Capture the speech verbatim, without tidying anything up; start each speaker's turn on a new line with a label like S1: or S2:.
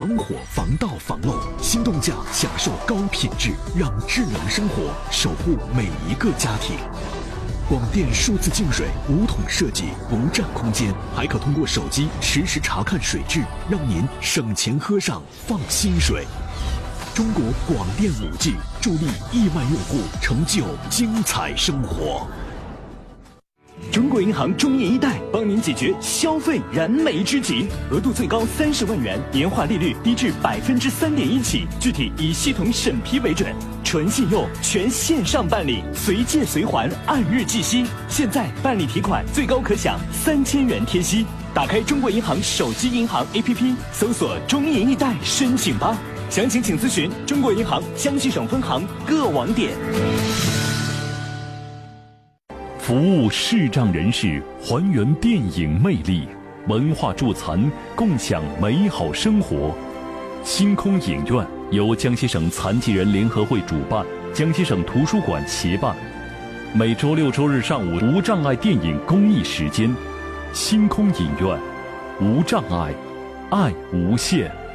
S1: 防火、防盗、防漏，心动驾享受高品质，让智能生活守护每一个家庭。广电数字净水无桶设计，不占空间，还可通过手机实时查看水质，让您省钱喝上放心水。中国广电 五 G 助力亿万用户成就精彩生活。
S2: 中国银行中银一贷帮您解决消费燃眉之急，额度最高三十万元，年化利率低至百分之三点一起，具体以系统审批为准，纯信用，全线上办理，随借随还，按日计息。现在办理提款最高可享三千元贴息。打开中国银行手机银行 A P P， 搜索中银一贷申请吧。详情请咨询中国银行江西省分行各网点。
S3: 服务视障人士，还原电影魅力，文化助残，共享美好生活。星空影院由江西省残疾人联合会主办，江西省图书馆协办，每周六周日上午无障碍电影公益时间。星空影院，无障碍，爱无限。